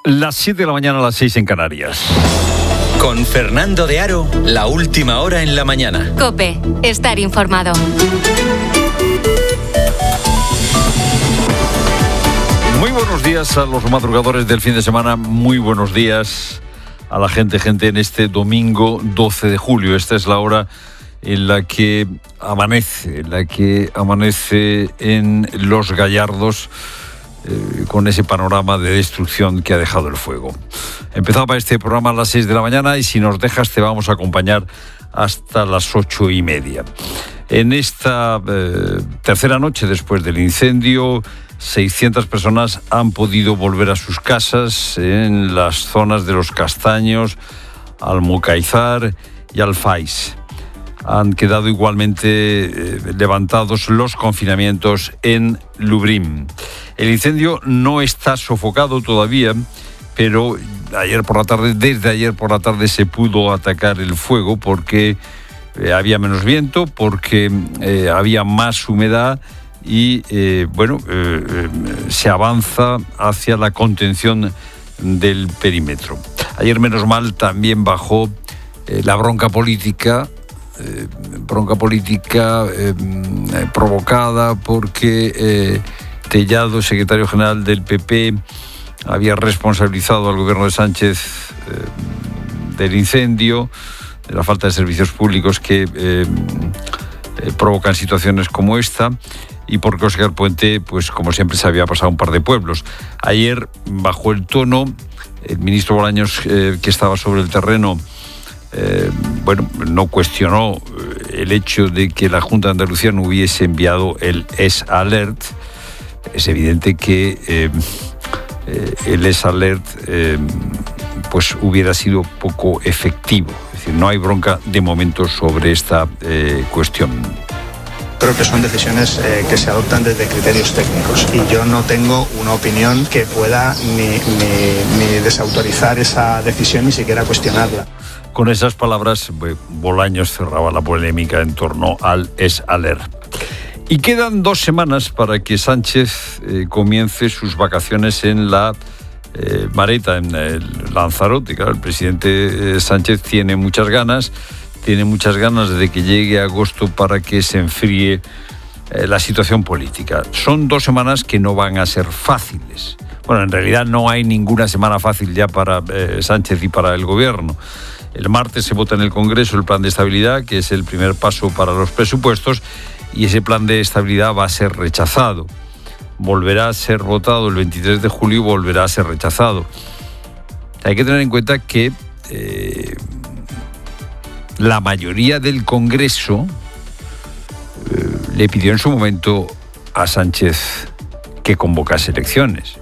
Las 7 de la mañana, a las 6 en Canarias. Con Fernando de Aro, la última hora en la mañana. COPE, estar informado. Muy buenos días a los madrugadores del fin de semana. Muy buenos días a la gente en este domingo 12 de julio. Esta es la hora en la que amanece en Los Gallardos, con ese panorama de destrucción que ha dejado el fuego. Empezaba este programa a las 6 de la mañana y si nos dejas te vamos a acompañar hasta las 8:30. En esta tercera noche después del incendio, 600 personas han podido volver a sus casas en las zonas de Los Castaños, Almucaizar y Alfaiz. Han quedado igualmente levantados los confinamientos en Lublin. El incendio no está sofocado todavía, pero desde ayer por la tarde se pudo atacar el fuego porque había menos viento, porque había más humedad y se avanza hacia la contención del perímetro. Ayer, menos mal, también bajó la bronca política provocada porque Tellado, secretario general del PP, había responsabilizado al gobierno de Sánchez del incendio, de la falta de servicios públicos que provocan situaciones como esta, y porque Óscar Puente, pues como siempre, se había pasado un par de pueblos. Ayer bajó el tono, el ministro Bolaños, que estaba sobre el terreno, no cuestionó el hecho de que la Junta de Andalucía no hubiese enviado el S-Alert. Es evidente que el S-Alert pues hubiera sido poco efectivo. Es decir, no hay bronca de momento sobre esta cuestión. Creo que son decisiones que se adoptan desde criterios técnicos y yo no tengo una opinión que pueda ni desautorizar esa decisión ni siquiera cuestionarla. Con esas palabras, Bolaños cerraba la polémica en torno al S-Alert. Y quedan 2 semanas para que Sánchez comience sus vacaciones en la Mareta, en el Lanzarote. Claro, el presidente Sánchez tiene muchas ganas de que llegue agosto para que se enfríe la situación política. Son 2 semanas que no van a ser fáciles. Bueno, en realidad no hay ninguna semana fácil ya para Sánchez y para el gobierno. El martes se vota en el Congreso el plan de estabilidad, que es el primer paso para los presupuestos, y ese plan de estabilidad va a ser rechazado. Volverá a ser votado el 23 de julio y volverá a ser rechazado. Hay que tener en cuenta que la mayoría del Congreso le pidió en su momento a Sánchez que convocase elecciones,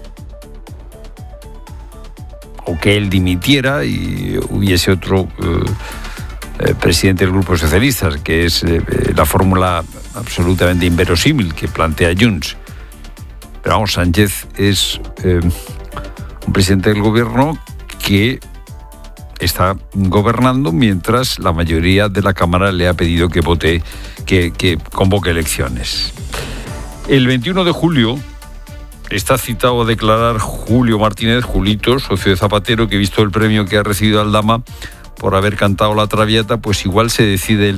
o que él dimitiera y hubiese otro presidente del Grupo Socialista, que es la fórmula absolutamente inverosímil que plantea Junts. Pero vamos, Sánchez es un presidente del gobierno que está gobernando mientras la mayoría de la Cámara le ha pedido que vote, que convoque elecciones. El 21 de julio está citado a declarar Julio Martínez, Julito, socio de Zapatero, que visto el premio que ha recibido Aldama por haber cantado La Traviata, pues igual se decide